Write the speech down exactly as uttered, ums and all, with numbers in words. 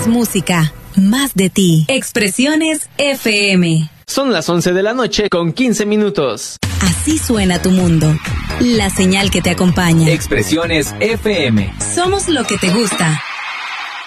música, más de ti. Expresiones F M. Son las once de la noche con quince minutos. Así suena tu mundo. La señal que te acompaña. Expresiones F M. Somos lo que te gusta.